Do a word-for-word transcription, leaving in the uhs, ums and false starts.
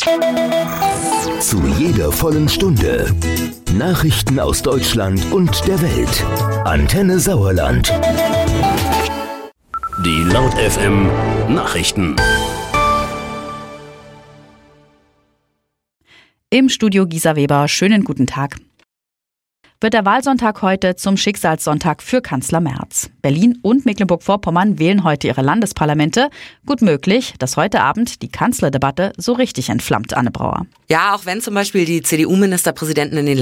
Zu jeder vollen Stunde Nachrichten aus Deutschland und der Welt. Antenne Sauerland. Die Laut F M Nachrichten. Im Studio Gisa Weber, schönen guten Tag. Wird der Wahlsonntag heute zum Schicksalssonntag für Kanzler Merz. Berlin und Mecklenburg-Vorpommern wählen heute ihre Landesparlamente. Gut möglich, dass heute Abend die Kanzlerdebatte so richtig entflammt, Anne Brauer. Ja, auch wenn zum Beispiel die C D U-Ministerpräsidenten in den